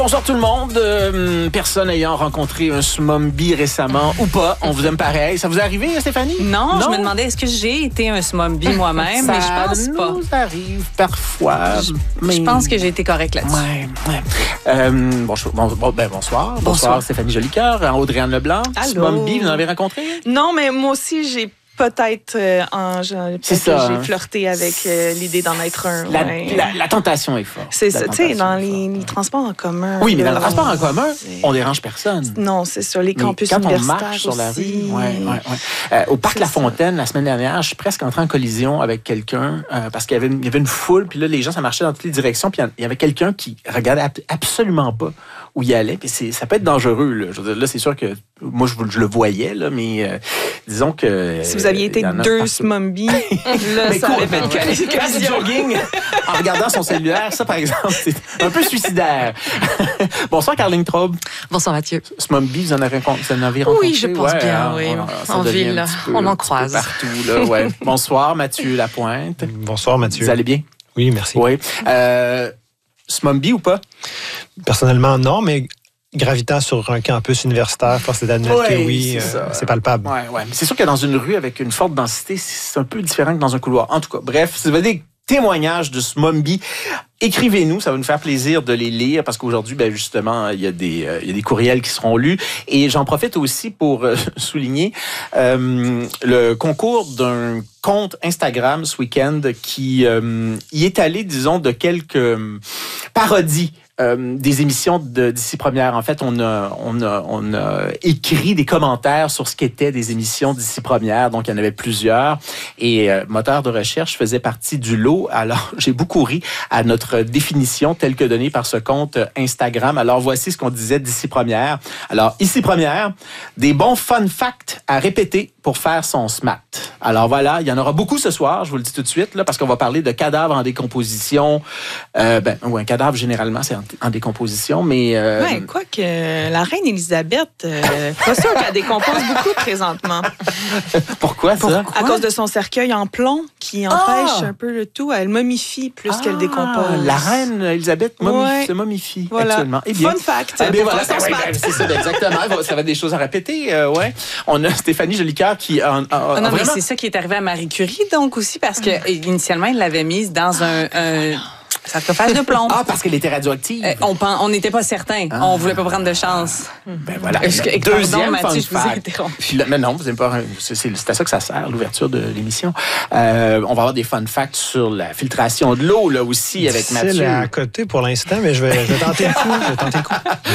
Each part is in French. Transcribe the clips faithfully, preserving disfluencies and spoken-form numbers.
Bonsoir tout le monde. Euh, personne ayant rencontré un smombi récemment ou pas, on vous aime pareil. Ça vous est arrivé, Stéphanie? Non, non? Je me demandais, est-ce que j'ai été un smombi moi-même? Mais je pense ça pas. Ça nous arrive parfois. Je, mais... je pense que j'ai été correcte là-dessus. Ouais, ouais. Euh, bon, bon, bon, ben, bonsoir. bonsoir. Bonsoir, Stéphanie Jolicoeur, Audrey-Anne Leblanc. Allô. Smombi, vous en avez rencontré? Non, mais moi aussi, j'ai peut-être, euh, en, j'ai, peut-être ça, j'ai hein. flirté avec euh, l'idée d'en être un. La, ouais. la, la tentation est forte. C'est ça, tu sais, dans les, les transports en commun. Oui, mais dans là, le transport en commun, c'est... on dérange personne. Non, c'est sur les campus mais quand universitaires on marche sur la rue, aussi. ouais, ouais, ouais. Euh, au parc c'est La Fontaine, ça. La semaine dernière, je suis presque entré en collision avec quelqu'un euh, parce qu'il y avait, une, il y avait une foule, puis là, les gens, ça marchait dans toutes les directions, puis il y avait quelqu'un qui regardait absolument pas où il allait, puis c'est, ça peut être dangereux. Là, je veux dire, là c'est sûr que moi, je, je le voyais, là, mais euh, disons que... Si vous aviez été deux smombies, là, mais ça cool, aurait fait une qualification. jogging en regardant son cellulaire, ça, par exemple, c'est un peu suicidaire. Bonsoir, Caroline Traub. Bonsoir, Mathieu. Smombi, vous en avez, vous en avez rencontré? Oui, je pense ouais, bien, hein, oui. On, en ville, peu, on en croise. Partout, là, ouais. Bonsoir, Mathieu Lapointe. Bonsoir, Mathieu. Vous allez bien? Oui, merci. Oui. Euh, Smombi ou pas? Personnellement, non, mais... gravitant sur un campus universitaire, force est d'admettre ouais, que oui, c'est, euh, c'est palpable. Ouais, ouais. Mais c'est sûr que dans une rue avec une forte densité, c'est un peu différent que dans un couloir. En tout cas, bref, si vous avez des témoignages de smombi, écrivez-nous, ça va nous faire plaisir de les lire parce qu'aujourd'hui, ben justement, il y a des, euh, il y a des courriels qui seront lus. Et j'en profite aussi pour euh, souligner euh, le concours d'un compte Instagram ce week-end qui euh, y est allé, disons, de quelques euh, parodies Euh, des émissions de d'ici première. En fait, on a, on a, on a écrit des commentaires sur ce qu'étaient des émissions d'ici première. Donc, il y en avait plusieurs. Et euh, moteur de recherche faisait partie du lot. Alors, j'ai beaucoup ri à notre définition telle que donnée par ce compte Instagram. Alors, voici ce qu'on disait d'ici première. Alors, ici première, des bons fun facts à répéter pour faire son SMAT. Alors voilà, il y en aura beaucoup ce soir, je vous le dis tout de suite, là, parce qu'on va parler de cadavres en décomposition. Euh, ben, ouais, un cadavre, généralement, c'est en, en décomposition, mais... Euh... Ouais, quoi que la reine Élisabeth, euh, pas sûr qu'elle décompose beaucoup présentement. Pourquoi ça? Pourquoi? À cause de son cercueil en plomb qui empêche ah! un peu le tout. Elle momifie plus ah! qu'elle décompose. La reine Élisabeth momifie, ouais. se momifie voilà. actuellement. Eh bien, fun fact. Eh bien, voilà, c'est, ouais, c'est ça, exactement. Ça va être des choses à répéter. Euh, ouais. On a Stéphanie Jolicoeur qui... A, a, a, ah non, vraiment... mais c'est ça qui est arrivé à Marie Curie, donc aussi, parce que initialement, il l'avait mise dans un... un sarcophage de plomb. Ah, parce qu'elle était radioactive. Euh, on n'était pas certains. Ah. On voulait pas prendre de chance. Ben voilà. Est-ce que, Deuxième pardon, Mathieu, fun je vous ai fact. interrompu. Là, mais non, vous n'aimez pas. C'est, c'est, c'est à ça que ça sert, l'ouverture de l'émission. Euh, on va avoir des fun facts sur la filtration de l'eau, là aussi, avec Difficile Mathieu. à côté pour l'instant, mais je vais, je vais tenter le coup. Je vais tenter le coup.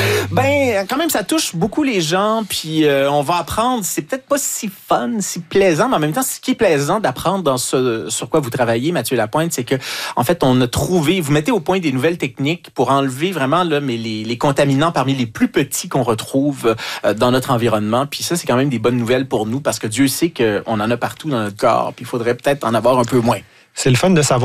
Ben, quand même, ça touche beaucoup les gens, puis euh, on va apprendre. C'est peut-être pas si fun, si plaisant, mais en même temps, ce qui est plaisant d'apprendre dans ce sur quoi vous travaillez, Mathieu Lapointe, c'est que, en fait, on a trouvé, vous mettez au point des nouvelles techniques pour enlever vraiment là, mais les, les contaminants parmi les plus petits qu'on retrouve euh, dans notre environnement. Puis ça, c'est quand même des bonnes nouvelles pour nous parce que Dieu sait qu'on en a partout dans notre corps. Puis il faudrait peut-être en avoir un peu moins. C'est le fun de savoir